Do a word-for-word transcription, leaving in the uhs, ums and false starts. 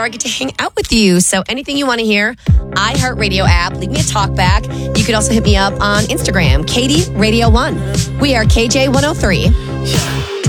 I get to hang out with you. So anything you want to hear, iHeartRadio app, leave me a talk back. You could also hit me up on Instagram, Katie Radio one. We are K J one oh three.